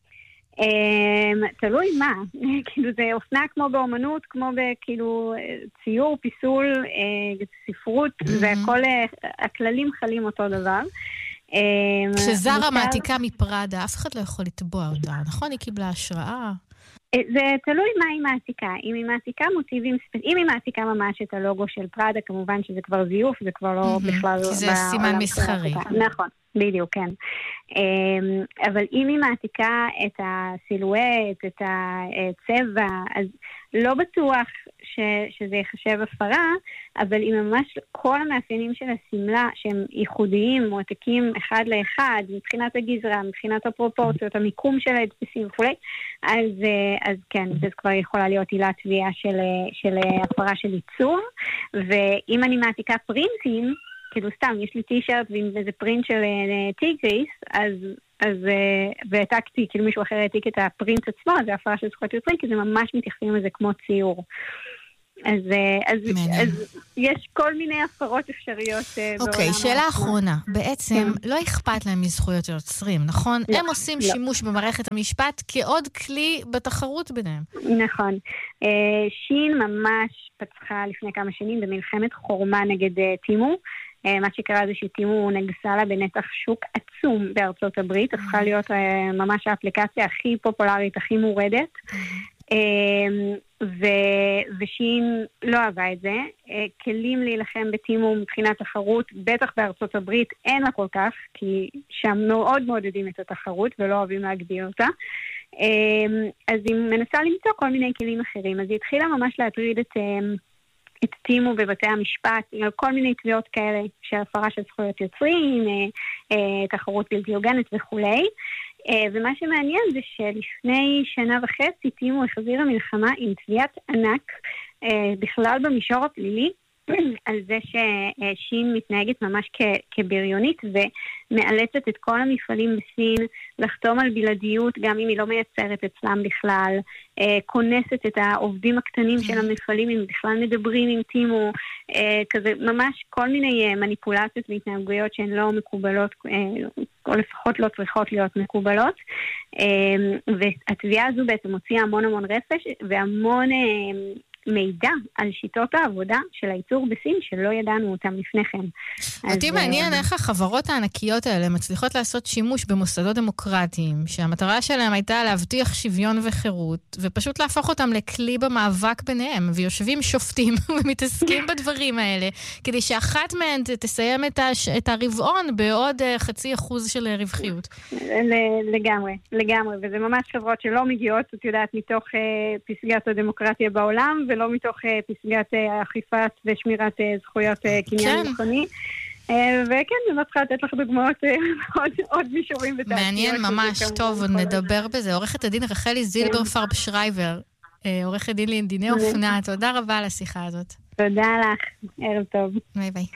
S5: תלוי מה, כאילו זה אופנה כמו באומנות, כמו בכאילו ציור, פיסול, ספרות, והכל, הכללים חלים אותו דבר.
S1: כשזרה מעתיקה מפראדה, אף אחד לא יכול לתבוע אותה, נכון? היא קיבלה השראה.
S5: זה תלוי מה היא מעתיקה. אם היא מעתיקה מוטיבים, אם היא מעתיקה ממש את הלוגו של פראדה, כמובן שזה כבר זיוף, זה כבר לא בכלל...
S1: כי זה סימן מסחרי.
S5: נכון, בדיוק, כן. אבל אם היא מעתיקה את הסילואט, את הצבע, אז לא בטוח שזה יחשב הפרה, אבל אם ממש כל המאפיינים של הסמלה, שהם ייחודיים, מועתקים אחד לאחד, מבחינת הגזרה, מבחינת הפרופורציות, המיקום של ההדפסים וכו', אז, אז כן, זה כבר יכולה להיות עילת תביעה של, של הפרה של ייצור, ואם אני מעתיקה פרינטים, כאילו סתם, יש לי טי-שרט ועם איזה פרינט של טיגריס, אז, אז, והעתקתי, כאילו מישהו אחר העתיק את הפרינט עצמו, אז זה הפרה של זכויות יוצרים, כי זה ממש מתייחסים לזה כמו ציור. אז, אז, אז יש כל מיני הפרות אפשריות בעולם.
S1: אוקיי, שאלה אחרונה. בעצם לא אכפת להם מזכויות יוצרים, נכון? הם עושים שימוש במערכת המשפט כעוד כלי בתחרות ביניהם.
S5: נכון. שין ממש פצחה לפני כמה שנים במלחמת חורמה נגד טימו. מה שקרה זה שטימו נגסה לה בנתח שוק עצום בארצות הברית, הפכה להיות ממש האפליקציה הכי פופולרית, הכי מורדת. ושין לא אהבה את זה. כלים להילחם בטימו מבחינת תחרות, בטח בארצות הברית אין לה כל כך, כי שם מאוד מעודדים את התחרות ולא אוהבים להגדיר אותה. אז היא מנסה למצוא כל מיני כלים אחרים. אז היא התחילה ממש להטריד את... את טימו בבתי המשפט, כל מיני תביעות כאלה של הפרה של זכויות יוצרים, תחרות בלתי הוגנת וכו'. ומה שמעניין זה שלפני שנה וחצי טימו החזירה מלחמה עם תביעת ענק, בכלל במישור הפלילי, על זה ששין מתנהגת ממש כבריונית ומאלצת את כל המפעלים בסין לחתום על בלעדיות גם אם היא לא מייצרת אצלם בכלל, כונסת את העובדים הקטנים של המפעלים אם בכלל מדברים עם טימו, כזה ממש כל מיני מניפולציות והתנהגויות שהן לא מקובלות או לפחות לא צריכות להיות מקובלות, והתביעה הזו בעצם הוציאה המון המון רפש והמון מידע על שיטות העבודה של הייצור בסין שלא ידענו אותם לפני כן.
S1: אותי מעניין איך החברות הענקיות האלה מצליחות לעשות שימוש במוסדות דמוקרטיים, שהמטרה שלהם הייתה להבטיח שוויון וחירות, ופשוט להפוך אותם לכלי במאבק ביניהם, ויושבים שופטים ומתעסקים בדברים האלה, כדי שאחת מהן תסיים את הרבעון בעוד חצי אחוז של רווחיות.
S5: לגמרי, לגמרי, וזה ממש חברות שלא מגיעות, את יודעת, מתוך פסגת הדמוקרטיה בעולם, ולא מתוך פסגת אכיפת ושמירת זכויות קניין מכוני. וכן, אני צריכה לתת לך דוגמאות עוד מישורים ותעשיות.
S1: מעניין ממש, טוב, נדבר בזה. עורכת הדין רחלי זילבר פרב שרייבר, עורכת דין לענייני אופנה, תודה רבה על השיחה הזאת.
S5: תודה לך, ערב טוב.
S1: ביי ביי.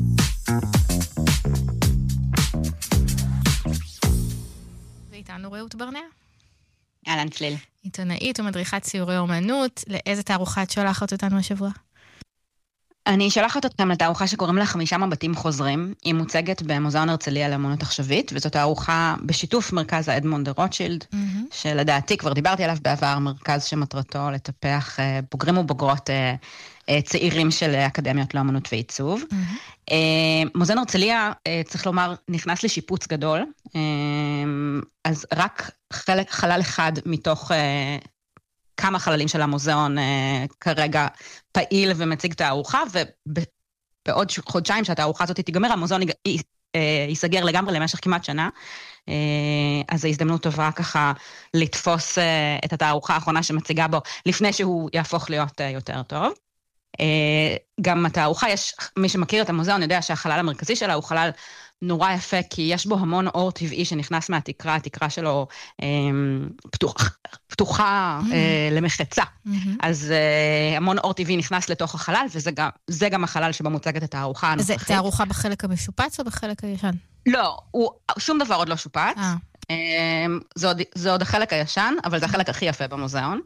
S1: ואיתנו רעות ברנע.
S7: אהלן צליל.
S1: עיתונאית ומדריכת ציורי אומנות, לאיזה תערוכה את שולחת אותנו השבוע?
S7: אני שולחת אתכם לתערוכה שקוראים לה חמישה מבטים חוזרים, היא מוצגת במוזיאון הרצליה לאמנות עכשווית, וזאת תערוכה בשיתוף מרכז האדמונד דה רוטשילד, mm-hmm. שלדעתי כבר דיברתי עליו בעבר, מרכז שמטרתו לטפח בוגרים ובוגרות צעירים של אקדמיות לאמנות ועיצוב. Mm-hmm. מוזיאון הרצליה, צריך לומר, נכנס לשיפוץ גדול, אז רק חלק, חלל אחד מתוך כמה חללים של המוזיאון כרגע פעיל ומציג תערוכה, ובעוד חודשיים שהתערוכה הזאת תיגמר, המוזיאון ייסגר לגמרי למשך כמעט שנה, אז ההזדמנות טובה ככה לתפוס את התערוכה האחרונה שמציגה בו, לפני שהוא יהפוך להיות יותר טוב. גם התערוכה, יש, מי שמכיר את המוזיאון יודע שהחלל המרכזי שלה הוא חלל נורא יפה, כי יש בו המון אור טבעי שנכנס מהתקרה, התקרה שלו פתוח, פתוחה למחצה. אז המון אור טבעי נכנס לתוך החלל, וזה גם, זה גם החלל שבו מוצגת את התערוכה הנוכחית.
S1: זה תערוכה בחלק המשופץ או בחלק הישן?
S7: לא, הוא, שום דבר עוד לא שופץ. זה עוד, זה עוד החלק הישן, אבל זה החלק הכי יפה במוזיאון.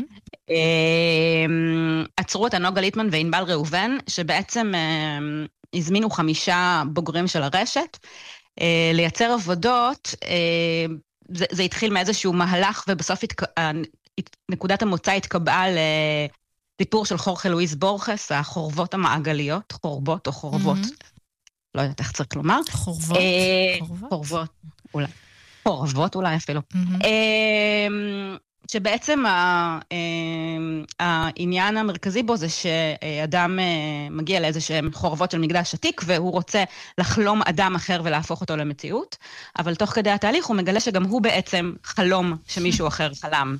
S7: עצרו את נוגה ליטמן וענבל ראובן, שבעצם הזמינו חמישה בוגרים של הרשת, לייצר עבודות, זה, זה התחיל מאיזשהו מהלך, ובסוף התק... נקודת המוצא התקבעה לסיפור של חורכה לואיס בורכס, החורבות המעגליות, חורבות או חורבות. לא יודעת איך צריך לומר.
S1: חורבות.
S7: חורבות, אולי. חורבות אולי אפילו. שבעצם העניין המרכזי בו זה שאדם מגיע לאיזה שהם חורבות של מקדש עתיק, והוא רוצה לחלום אדם אחר ולהפוך אותו למציאות, אבל תוך כדי התהליך הוא מגלה שגם הוא בעצם חלום שמישהו אחר חלם.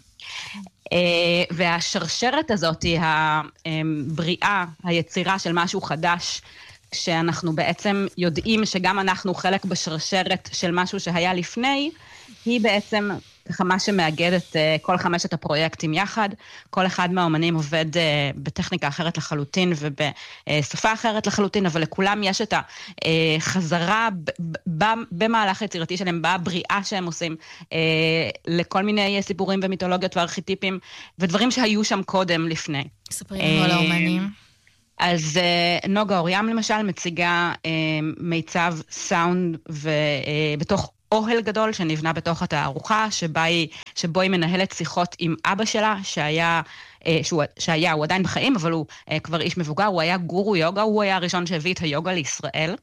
S7: והשרשרת הזאת היא הבריאה, היצירה של משהו חדש, שאנחנו בעצם יודעים שגם אנחנו חלק בשרשרת של משהו שהיה לפני, היא בעצם ככה מה שמאגד את כל חמשת הפרויקטים יחד. כל אחד מהאומנים עובד בטכניקה אחרת לחלוטין ובשפה אחרת לחלוטין, אבל לכולם יש את החזרה במהלך היצירתי שלהם, בבריאה שהם עושים, לכל מיני סיפורים ומיתולוגיות וארכיטיפים, ודברים שהיו שם קודם לפני.
S1: ספרי לנו על האומנים.
S7: אז נוגה אוריים למשל מציגה מיצב סאונד ובתוך אוהל גדול שנבנה בתוך התערוכה, שבה היא, שבו היא מנהלת שיחות עם אבא שלה, שהיה, שהוא, שהיה, הוא עדיין בחיים, אבל הוא כבר איש מבוגר, הוא היה גורו יוגה, הוא היה הראשון שהביא את היוגה לישראל,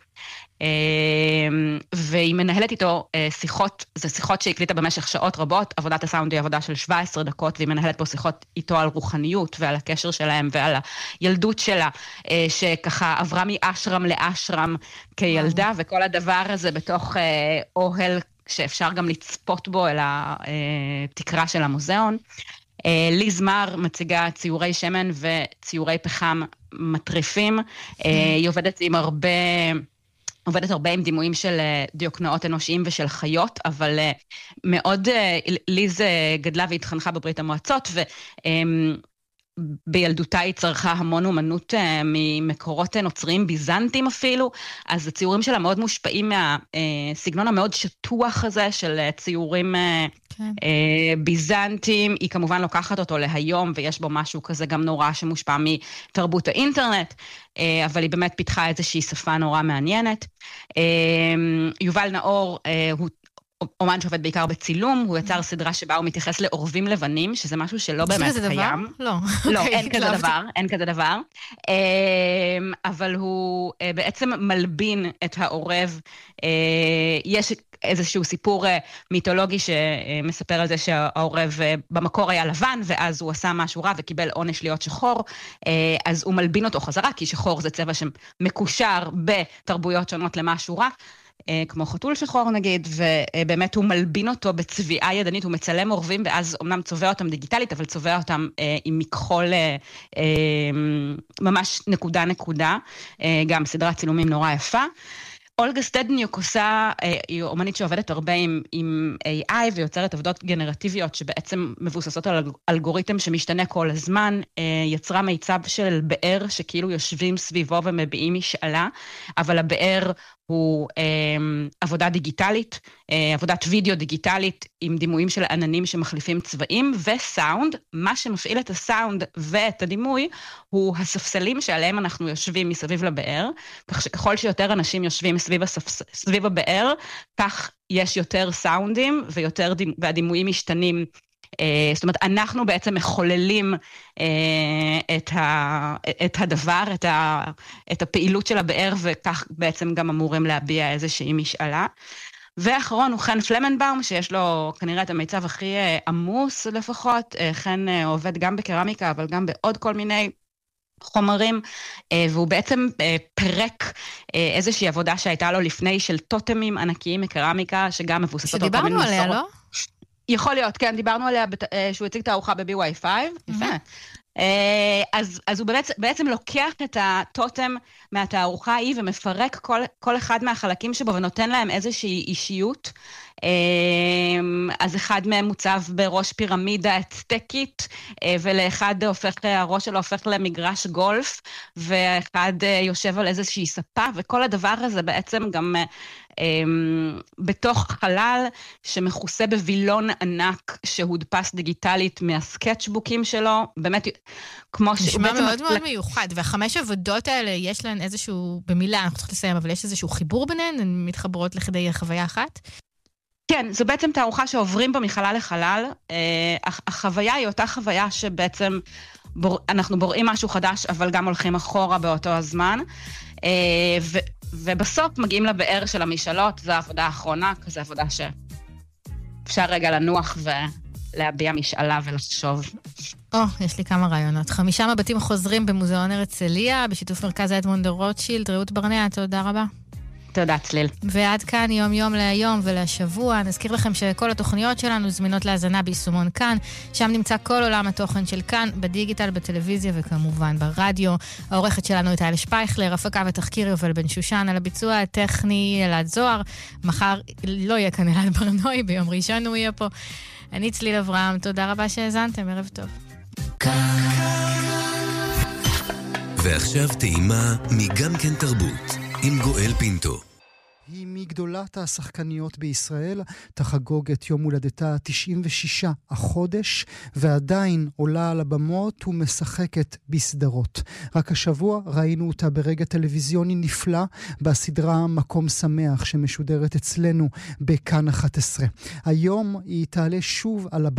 S7: והיא מנהלת איתו שיחות, זה שיחות שהקליטה במשך שעות רבות, עבודת הסאונד היא עבודה של שבע עשרה דקות, והיא מנהלת פה שיחות איתו על רוחניות ועל הקשר שלהם ועל הילדות שלה, שככה עברה מאשרם לאשרם כילדה, וכל הדבר הזה בתוך אוהל שאפשר גם לצפות בו אל התקרה של המוזיאון. ליז מר מציגה ציורי שמן וציורי פחם מטריפים, היא עובדת עם הרבה... עובדת הרבה עם דימויים של דיוקנאות אנושיים ושל חיות, אבל מאוד, ליז גדלה והתחנכה בברית המועצות, ובילדותה היא צרכה המון אומנות ממקורות נוצריים ביזנטיים אפילו, אז הציורים שלה מאוד מושפעים מהסגנון המאוד שטוח הזה של ציורים כן. ביזנטיים, היא כמובן לוקחת אותו להיום, ויש בו משהו כזה גם נורא שמושפע מתרבות האינטרנט, אבל היא באמת פיתחה איזושהי שפה נורא מעניינת. יובל נאור הוא אומן שעובד בעיקר בצילום, הוא יצר סדרה שבה הוא מתייחס לאורבים לבנים, שזה משהו שלא באמת קיים.
S1: לא,
S7: לא, אין כזה דבר, אין כזה דבר. אבל הוא בעצם מלבין את העורב. יש איזשהו סיפור מיתולוגי שמספר על זה שהעורב במקור היה לבן, ואז הוא עשה משהו רע וקיבל עונש להיות שחור, אז הוא מלבין אותו חזרה, כי שחור זה צבע שמקושר בתרבויות שונות למשהו רע, כמו חתול שחור נגיד, ובאמת הוא מלבין אותו בצביעה ידנית, הוא מצלם עורבים, ואז אמנם צובע אותם דיגיטלית, אבל צובע אותם עם מכחול ממש נקודה נקודה, גם סדרת צילומים נורא יפה. אולגה סטדניוק עושה, היא אומנית שעובדת הרבה עם, עם איי איי ויוצרת עבודות גנרטיביות שבעצם מבוססות על אלגוריתם שמשתנה כל הזמן, יצרה מיצב של באר שכאילו יושבים סביבו ומביעים משאלה, אבל הבאר הוא אה, עבודה דיגיטלית, אה, עבודת וידאו דיגיטלית עם דימויים של עננים שמחליפים צבעים וסאונד. מה שמפעיל את הסאונד ואת הדימוי הוא הספסלים שעליהם אנחנו יושבים מסביב לבאר, כך שככל שיותר אנשים יושבים סביב, הספס... סביב הבאר, כך יש יותר סאונדים ויותר דימ... והדימויים משתנים. זאת אומרת, אנחנו בעצם מחוללים את, ה, את הדבר, את, ה, את הפעילות של הבאר, וכך בעצם גם אמורים להביע איזושהי משאלה. ואחרון הוא חן פלמנבאום, שיש לו כנראה את המיצב הכי עמוס לפחות. חן עובד גם בקרמיקה, אבל גם בעוד כל מיני חומרים, והוא בעצם פרק איזושהי עבודה שהייתה לו לפני של טוטמים ענקיים מקרמיקה, שגם מבוססות...
S1: שדיברנו עליה, לא?
S7: יכול להיות, כן, דיברנו עליה שהוא הציג את הארוחה ב-בי וואי פייב, יפה. אז, אז הוא בעצם, בעצם לוקח את הטוטם מהתערוכה ההיא ומפרק כל, כל אחד מהחלקים שבו ונותן להם איזושהי אישיות. אז אחד מהם מוצב בראש פירמידה אצטקית, ולאחד הופך, הראש שלו הופך למגרש גולף, ואחד יושב על איזושהי ספה, וכל הדבר הזה בעצם גם בתוך חלל שמכוסה בווילון ענק שהודפס דיגיטלית מהסקטשבוקים שלו, באמת כמו ש...
S1: נשמע מאוד מאוד מיוחד, והחמש עבודות האלה יש להן איזשהו, במילה אנחנו צריכים לסיים, אבל יש איזשהו חיבור ביניהן, הן מתחברות לכדי חוויה אחת?
S7: כן, זו בעצם תערוכה שעוברים בה מחלל לחלל. החוויה היא אותה חוויה שבעצם בור, אנחנו בוראים משהו חדש, אבל גם הולכים אחורה באותו הזמן. ו, ובסוף מגיעים לבאר של המשאלות, זו העבודה האחרונה, כזו עבודה שאפשר רגע לנוח ולהביע משאלה ולחשוב.
S1: או, oh, יש לי כמה רעיונות. חמישה מבטים חוזרים במוזיאון הרצליה, בשיתוף מרכז אדמונד דה רוטשילד. רעות ברנע, תודה רבה.
S7: תודה, צליל.
S1: ועד כאן יום יום להיום ולשבוע. נזכיר לכם שכל התוכניות שלנו זמינות להזנה ביישומון כאן. שם נמצא כל עולם התוכן של כאן, בדיגיטל, בטלוויזיה וכמובן ברדיו. העורכת שלנו היא טייל שפייכלר, הפקה ותחקיר יובל בן שושן, על הביצוע הטכני אלעד זוהר. מחר לא יהיה כאן אלעד ברנועי, ביום ראשון הוא יהיה פה. אני צליל אברהם, תודה רבה שהאזנתם, ערב טוב.
S8: ועכשיו טעימה מגם כן תרבות עם גואל פינטו.
S9: היא מגדולת השחקניות בישראל, תחגוג את יום הולדתה תשעים ושש החודש, ועדיין עולה על הבמות ומשחקת בסדרות. רק השבוע ראינו אותה ברגע טלוויזיוני נפלא, בסדרה מקום שמח שמשודרת אצלנו בכאן אחת עשרה. היום היא תעלה שוב על הבמות.